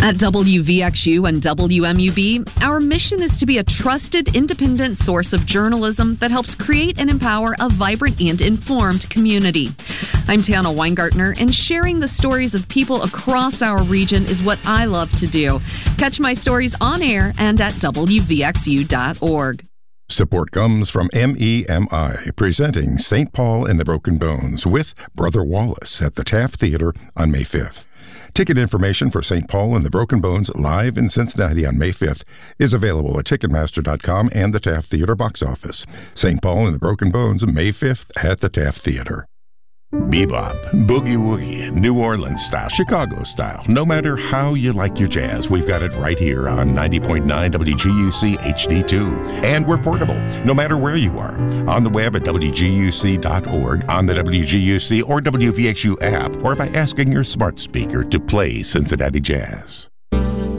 At WVXU and WMUB, our mission is to be a trusted, independent source of journalism that helps create and empower a vibrant and informed community. I'm Tana Weingartner, and sharing the stories of people across our region is what I love to do. Catch my stories on air and at WVXU.org. Support comes from MEMI, presenting St. Paul and the Broken Bones with Brother Wallace at the Taft Theater on May 5th. Ticket information for St. Paul and the Broken Bones live in Cincinnati on May 5th is available at Ticketmaster.com and the Taft Theater box office. St. Paul and the Broken Bones, May 5th at the Taft Theater. Bebop, boogie woogie, New Orleans style, Chicago style. No matter how you like your jazz, we've got it right here on 90.9 WGUC HD2. And we're portable, no matter where you are. On the web at WGUC.org, on the WGUC or WVXU app, or by asking your smart speaker to play Cincinnati Jazz.